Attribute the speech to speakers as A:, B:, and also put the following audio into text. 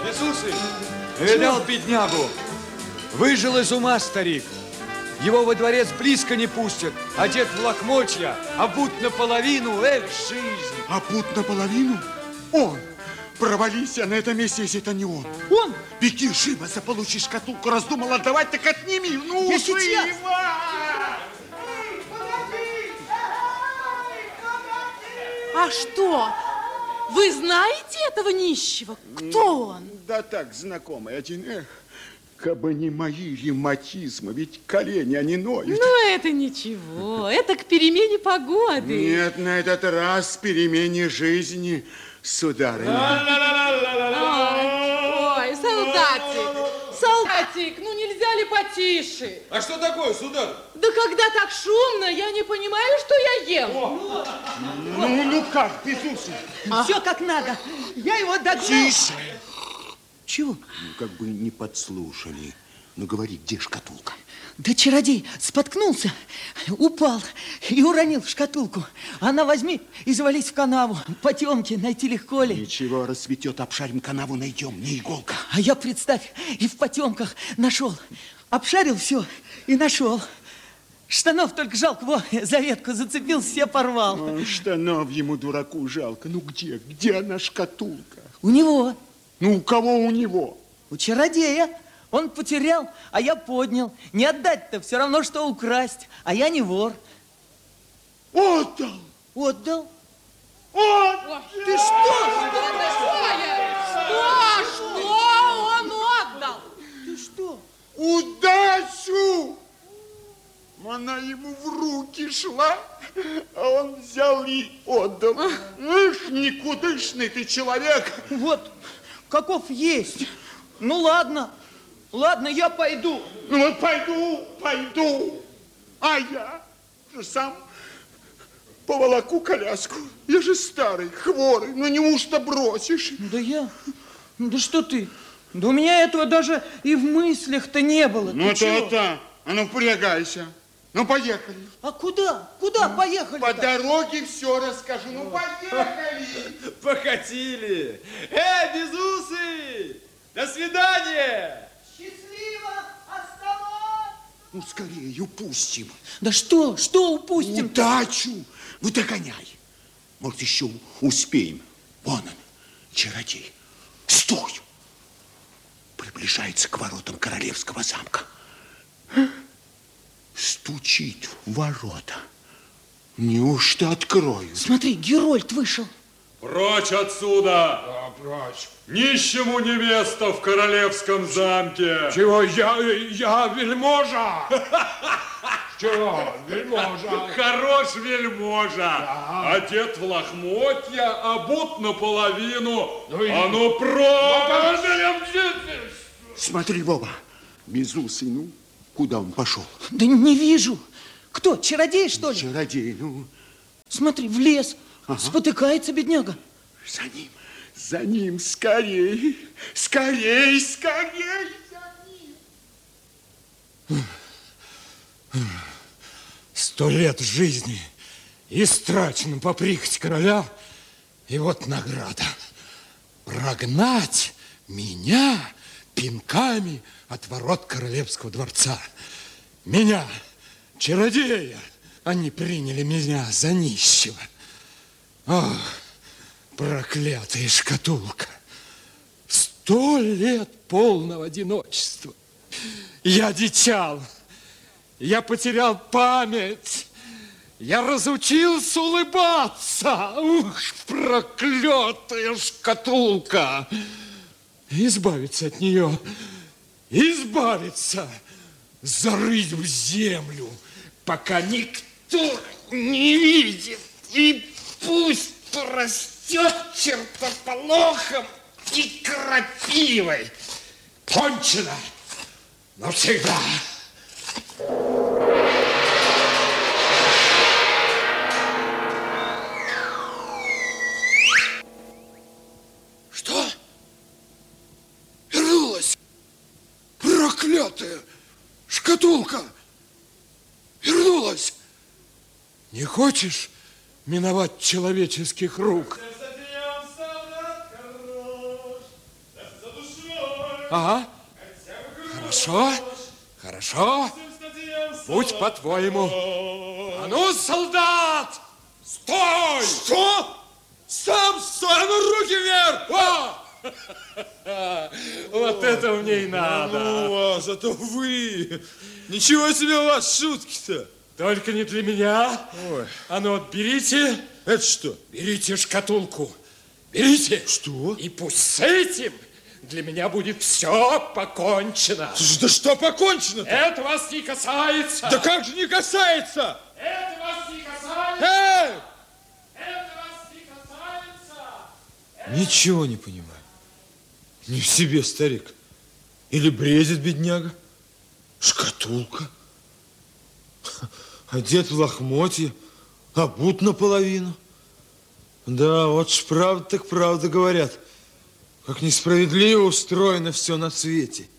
A: Иисусы, видал беднягу. Выжил из ума старик. Его во дворец близко не пустят. Одет в лохмотья, обут наполовину. Эх, жизнь.
B: Обут наполовину? Он. Провались я на этом месте, если это не он.
C: Он?
B: Беги живо, заполучишь шкатулку. Раздумал отдавать, так отними. Ну,
C: я сейчас.
D: А что? Вы знаете этого нищего? Кто он?
B: Да так, знакомый один. Эх, кабы не мои ревматизмы, ведь колени, они ноют.
D: Ну, это ничего. Это к перемене погоды.
B: Нет, на этот раз перемене жизни, сударыня.
D: Ой, солдатик, солдатик, ну нельзя ли потише?
A: А что такое, сударь?
D: Да когда так шумно, я не понимаю, что я ем.
B: Ну как, безусловно.
C: Все как надо. Я его догнал.
B: Тише.
C: Чего?
B: Ну, как бы не подслушали. Ну, говори, где шкатулка?
C: Да чародей споткнулся, упал и уронил шкатулку. Она возьми и завались в канаву. Потемки найти легко ли?
B: Ничего, рассветет, обшарим канаву, найдем, не иголка.
C: А я, представь, и в потемках нашел. Обшарил все и нашел. Штанов только жалко, за ветку зацепился, все порвал.
B: Штанов ему, дураку, жалко. Ну, где она шкатулка?
C: У него.
B: Ну, у кого у него?
C: У чародея. Он потерял, а я поднял. Не отдать-то все равно, что украсть. А я не вор.
B: Отдал!
C: Отдал?
B: Отдал!
C: Ты что?
D: Что такое? Что он отдал?
C: Ты что?
B: Удачу! Она ему в руки шла, а он взял и отдал. Эх, никудышный ты человек.
C: Вот, каков есть. Ну, ладно. Ладно, я пойду.
B: Ну, вот пойду. А я же сам поволоку коляску. Я же старый, хворый. Ну, неужто бросишь?
C: Да я... Да что ты? Да у меня этого даже и в мыслях-то не было.
B: Ну,
C: Ты чего?
B: то-то. А ну, впрягайся. Ну, поехали.
C: А куда? Куда поехали?
B: По дороге все расскажу. Ну, поехали.
A: Покатили. Безусы! До свидания!
C: Счастливо! Оставай!
B: Ну, скорее, упустим.
C: Да что? Что упустим?
B: Удачу! Ну, догоняй. Может, еще успеем. Вон он, чародей. Стой! Приближается к воротам королевского замка. Стучит в ворота. Неужто откроют?
C: Смотри, Герольд вышел.
E: Прочь отсюда!
F: Да, прочь.
E: Нищему не место в королевском замке.
F: Чего? Я вельможа. Чего? Вельможа.
E: Хорош вельможа. Одет в лохмотья, обут наполовину. А ну прочь!
B: Смотри, Вова, безусый, ну, куда он пошел?
C: Да не вижу. Кто, чародей, что ли?
B: Чародей, ну.
C: Смотри, в лес. Ага. Спотыкается бедняга.
B: За ним, скорей, скорей, скорей, за ним.
F: 100 лет жизни истрачено по прихоти короля, и вот награда. Прогнать меня пинками от ворот королевского дворца. Меня, чародея, они приняли меня за нищего. Ох, проклятая шкатулка. 100 лет полного одиночества. Я дичал. Я потерял память. Я разучился улыбаться. Ух, проклятая шкатулка. Избавиться от нее. Избавиться. Зарыть в землю, пока никто не видит. И пусть порастет чертополохом и крапивой. Кончено навсегда. Что? Вернулась? Проклятая шкатулка! Вернулась! Не хочешь миновать человеческих рук?
E: За душу
F: Ага. Хорошо, хорошо. Будь по-твоему. А ну, солдат! Стой!
B: Что?
F: Сам стой! А ну, руки вверх! Вот это мне и надо.
G: Ну, зато вы. Ничего себе у вас шутки-то.
F: Только не для меня.
G: Ой.
F: А ну, вот берите.
G: Это что?
F: Берите шкатулку. Берите.
G: Что?
F: И пусть с этим для меня будет все покончено.
G: Слушай, да что покончено-то?
F: Это вас не касается.
G: Да как же не касается?
F: Это вас не касается.
G: Эй!
F: Это вас не касается.
G: Ничего не понимаю. Не в себе старик. Или бредит бедняга. Шкатулка. Одет в лохмотье, обут наполовину. Да, вот ж правда так правда говорят. Как несправедливо устроено все на свете.